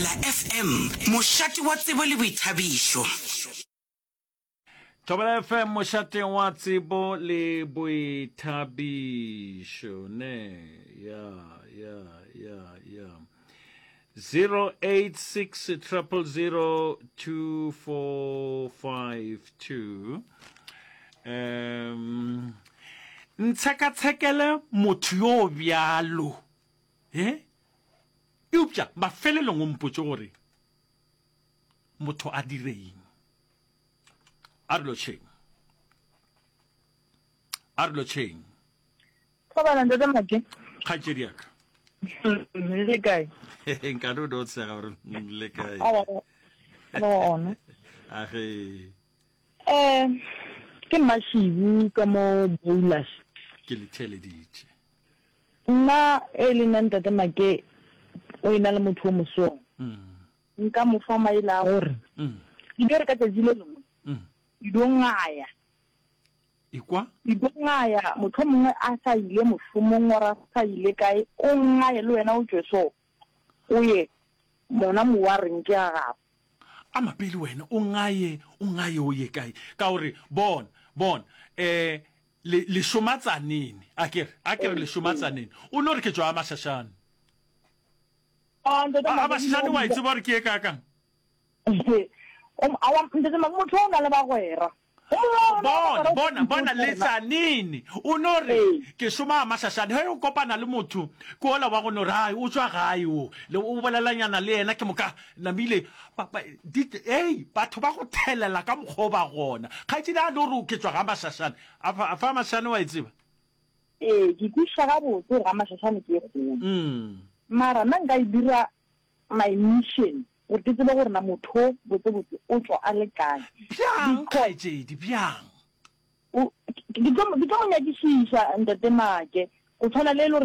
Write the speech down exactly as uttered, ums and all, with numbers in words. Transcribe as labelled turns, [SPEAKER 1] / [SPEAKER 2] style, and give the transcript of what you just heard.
[SPEAKER 1] Thobela F M moshati wa tsebo le boithabišo.
[SPEAKER 2] Thobela F M moshati wa tsebo le boithabišo ne ya ya ya ya zero eight six triple zero two four five two um ntshekatshekele motho yo bjalo eh upja ba felelo ngompotse gore motho a direng arlo cheng arlo cheng
[SPEAKER 3] Thobela ntate Make
[SPEAKER 2] khatsedi yaka
[SPEAKER 3] le kae
[SPEAKER 2] nka do do tsega gore le kae
[SPEAKER 3] no no
[SPEAKER 2] a ge
[SPEAKER 3] eh ke mashibu ka mo boulas
[SPEAKER 2] ke le teleditse
[SPEAKER 3] nna e le ntate Make o ina le motho o mosong
[SPEAKER 2] mm
[SPEAKER 3] nka mo fa maila gore
[SPEAKER 2] mm
[SPEAKER 3] dire ka tsile lengwe
[SPEAKER 2] mm
[SPEAKER 3] idongaya
[SPEAKER 2] ikwa
[SPEAKER 3] idongaya motho mongwe a sa ile moshomong wa sa ile kae o ngaya le wena o tšweso o ye mona mo wa reng ke aga
[SPEAKER 2] a mapeli wena o ngaye o ngaye o ye kae ka gore bon bon eh le le shomatsaneni akere akere le shomatsaneni o no re ke tswa mashashane
[SPEAKER 3] a ntate
[SPEAKER 2] a mashashane wa itse ba re ke ka kang
[SPEAKER 3] um awam ntate Make motho o na le bagwera
[SPEAKER 2] bona bona bona letsanini o no re ke shoma mashashane he o kopana le motho ko ola wa go no rai o tswa gae o le o bolelanyana le yena ke moka namile papa dit hey batho ba go thelela ka moghoba gona ga itse da no re ke tswa ga mashashane a fa mashashane wa itseba
[SPEAKER 3] eh ke kwisha ga botse ga mashashane ke go
[SPEAKER 2] mm
[SPEAKER 3] mara nna nka dira my mission o tsetse le gore na motho botse botse o tswa a le kae
[SPEAKER 2] byang khaitsedi byang
[SPEAKER 3] o ke ke mo nyakishisha ntate Make o tshwana le